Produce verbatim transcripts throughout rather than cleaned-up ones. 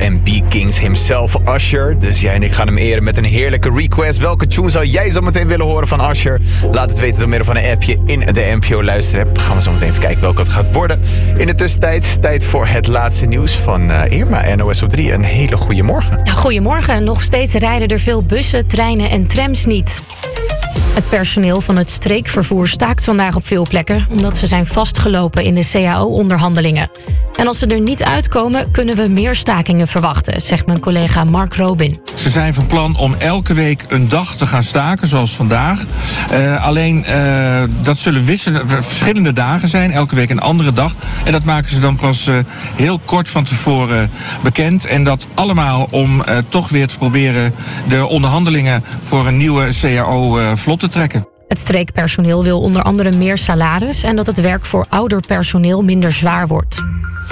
en B-Kings himself, Usher. Dus jij en ik gaan hem eren met een heerlijke request. Welke tune zou jij zo meteen willen horen van Usher? Laat het weten door middel van een appje in de N P O luisterapp. Gaan we zo meteen even kijken welke het gaat worden. In de tussentijd, tijd voor het laatste nieuws van uh, Irma, N O S op drie. Een hele goede morgen. Ja, goedemorgen. Nog steeds rijden er veel bussen, treinen en trams niet. Het personeel van het streekvervoer staakt vandaag op veel plekken, omdat ze zijn vastgelopen in de C A O-onderhandelingen. En als ze er niet uitkomen, kunnen we meer stakingen verwachten, zegt mijn collega Mark Robin. Ze zijn van plan om elke week een dag te gaan staken, zoals vandaag. Uh, alleen, uh, dat zullen wisselen, verschillende dagen zijn, elke week een andere dag. En dat maken ze dan pas uh, heel kort van tevoren bekend. En dat allemaal om uh, toch weer te proberen de onderhandelingen voor een nieuwe C A O uh, vlot te trekken. Het streekpersoneel wil onder andere meer salaris en dat het werk voor ouder personeel minder zwaar wordt.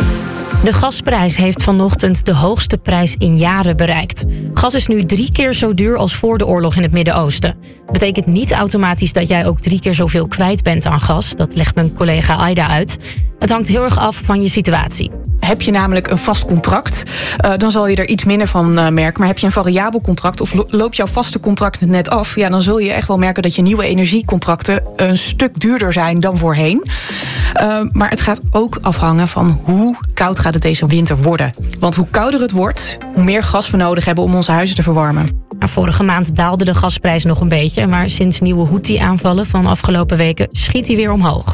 De gasprijs heeft vanochtend de hoogste prijs in jaren bereikt. Gas is nu drie keer zo duur als voor de oorlog in het Midden-Oosten. Dat betekent niet automatisch dat jij ook drie keer zoveel kwijt bent aan gas. Dat legt mijn collega Aida uit. Het hangt heel erg af van je situatie. Heb je namelijk een vast contract, uh, dan zal je er iets minder van uh, merken. Maar heb je een variabel contract of lo- loopt jouw vaste contract net af, ja, dan zul je echt wel merken dat je nieuwe energiecontracten een stuk duurder zijn dan voorheen. Uh, maar het gaat ook afhangen van hoe koud gaat het deze winter worden. Want hoe kouder het wordt, hoe meer gas we nodig hebben om onze huizen te verwarmen. Vorige maand daalde de gasprijs nog een beetje, maar sinds nieuwe Houthi-aanvallen van afgelopen weken schiet hij weer omhoog.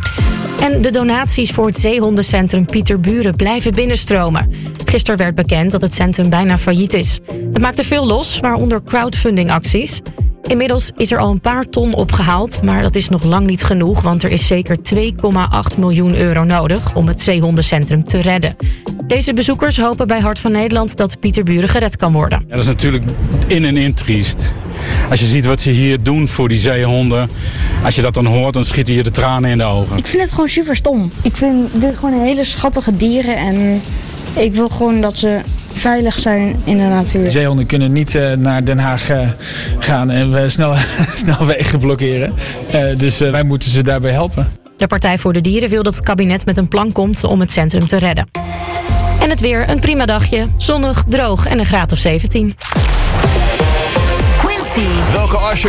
En de donaties voor het zeehondencentrum Pieterburen blijven binnenstromen. Gisteren werd bekend dat het centrum bijna failliet is. Het maakte veel los, waaronder crowdfundingacties. Inmiddels is er al een paar ton opgehaald, maar dat is nog lang niet genoeg, want er is zeker twee komma acht miljoen euro nodig om het zeehondencentrum te redden. Deze bezoekers hopen bij Hart van Nederland dat Pieterburen gered kan worden. Ja, dat is natuurlijk in en in triest. Als je ziet wat ze hier doen voor die zeehonden, als je dat dan hoort, dan schieten je de tranen in de ogen. Ik vind het gewoon super stom. Ik vind dit gewoon hele schattige dieren en ik wil gewoon dat ze veilig zijn in de natuur. Zeehonden kunnen niet uh, naar Den Haag uh, gaan en we snel, snel wegen blokkeren. Uh, dus uh, wij moeten ze daarbij helpen. De Partij voor de Dieren wil dat het kabinet met een plan komt om het centrum te redden. En het weer, een prima dagje, zonnig, droog en een graad of zeventien. Quincy. Welke Usher